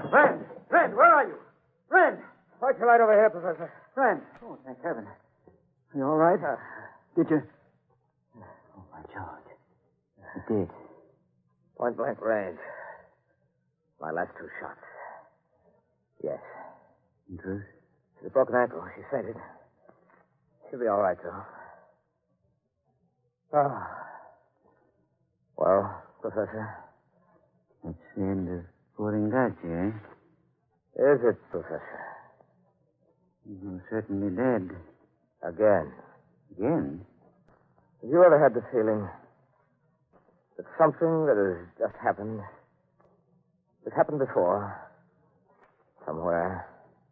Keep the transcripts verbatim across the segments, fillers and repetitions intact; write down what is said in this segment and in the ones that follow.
Friend! Friend, where are you? Friend! Why'd you right over here, Professor? Friend! Oh, thank heaven. Are you all right? Uh, did you... Oh, my George. You did. Point blank range. My last two shots. Yes. In truth? She's a broken ankle. She fainted. She'll be all right, though. Ah. Well, Professor? That's the end of poor Ngachi, eh? Is it, Professor? You're certainly dead. Again. Again? Have you ever had the feeling that something that has just happened, has happened before, somewhere,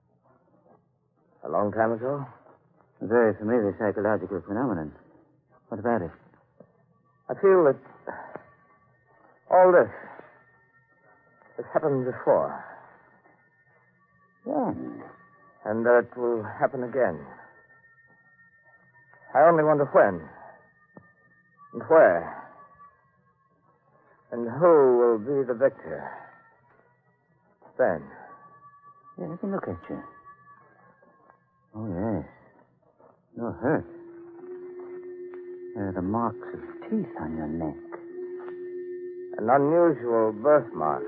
a long time ago? A very familiar psychological phenomenon. What about it? I feel that all this has happened before. When? And that it will happen again. I only wonder when. And where. And who will be the victor. Then. Yeah, let me look at you. Oh, yes. You're hurt. There are the marks of teeth on your neck. An unusual birthmark.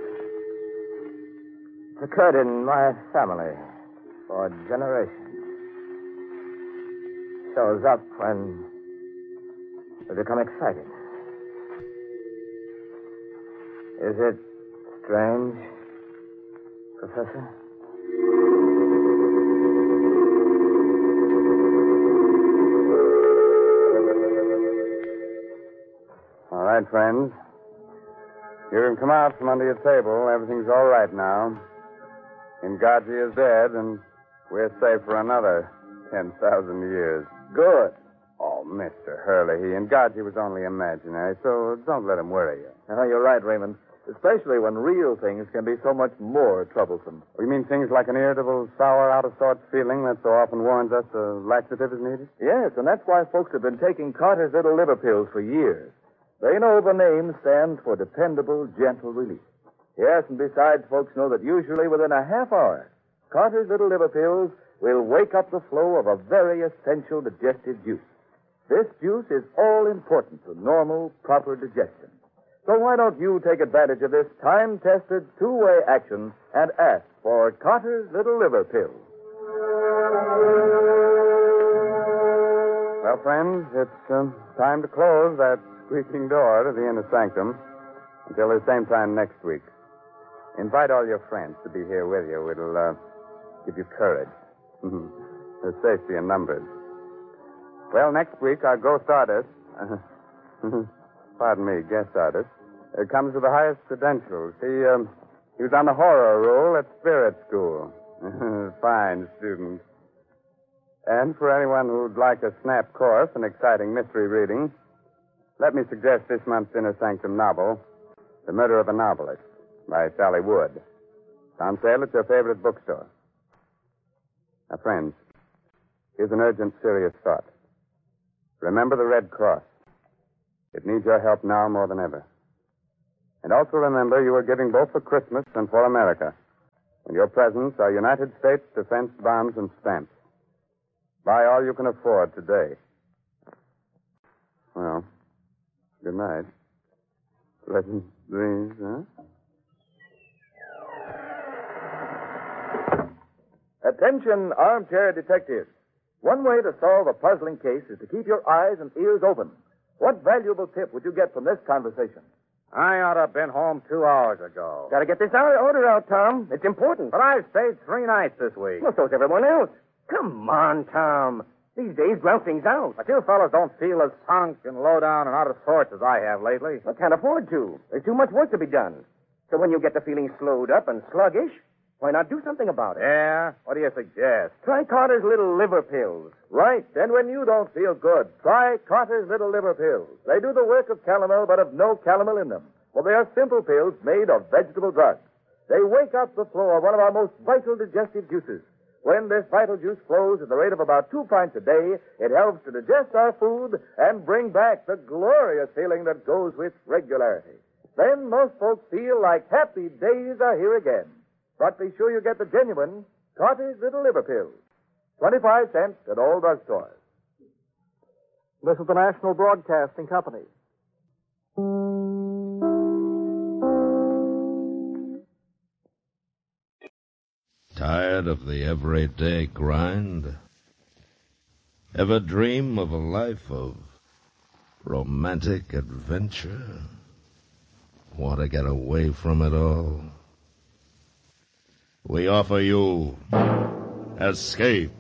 It's occurred in my family for generations. Shows up when we become excited. Is it strange, Professor? All right, friends. You can come out from under your table. Everything's all right now. Ngaji is dead, and we're safe for another ten thousand years. Good. Oh, Mister Hurley, he Ngaji was only imaginary, so don't let him worry you. Oh, you're right, Raymond. Especially when real things can be so much more troublesome. You mean things like an irritable, sour, out-of-sorts feeling that so often warns us a laxative is needed? Yes, and that's why folks have been taking Carter's Little Liver Pills for years. They know the name stands for dependable, gentle relief. Yes, and besides, folks know that usually within a half hour, Carter's Little Liver Pills will wake up the flow of a very essential digestive juice. This juice is all important to normal, proper digestion. So why don't you take advantage of this time-tested two-way action and ask for Carter's Little Liver Pills? Well, friends, it's uh, time to close that squeaking door to the inner sanctum until the same time next week. Invite all your friends to be here with you. It'll uh, give you courage. There's safety in numbers. Well, next week, our ghost artist, pardon me, guest artist, uh, comes with the highest credentials. He, um, he was on the horror roll at Spirit School. Fine student. And for anyone who'd like a snap course in exciting mystery reading, let me suggest this month's Inner Sanctum novel, The Murder of a Novelist, by Sally Wood. It's on sale at your favorite bookstore. Now, friends, here's an urgent, serious thought. Remember the Red Cross. It needs your help now more than ever. And also remember you are giving both for Christmas and for America. And your presents are United States defense bombs and stamps. Buy all you can afford today. Well, good night. Pleasant dreams, huh? Attention, armchair detectives. One way to solve a puzzling case is to keep your eyes and ears open. What valuable tip would you get from this conversation? I ought to have been home two hours ago. Got to get this order out, Tom. It's important. But I've stayed three nights this week. Well, so's everyone else. Come on, Tom. These days, ground things out. But you fellas don't feel as sunk and low down and out of sorts as I have lately. I can't afford to. There's too much work to be done. So when you get the feeling slowed up and sluggish, why not do something about it? Yeah? What do you suggest? Try Carter's Little Liver Pills. Right. And when you don't feel good, try Carter's Little Liver Pills. They do the work of calomel, but have no calomel in them. Well, they are simple pills made of vegetable drugs. They wake up the flow of one of our most vital digestive juices. When this vital juice flows at the rate of about two pints a day, it helps to digest our food and bring back the glorious feeling that goes with regularity. Then most folks feel like happy days are here again. But be sure you get the genuine Cottage Little Liver Pills. twenty-five cents at all drugstores. This is the National Broadcasting Company. Tired of the everyday grind? Ever dream of a life of romantic adventure? Want to get away from it all? We offer you Escape.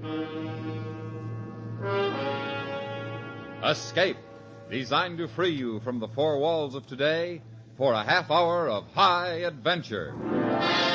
Escape, designed to free you from the four walls of today for a half hour of high adventure.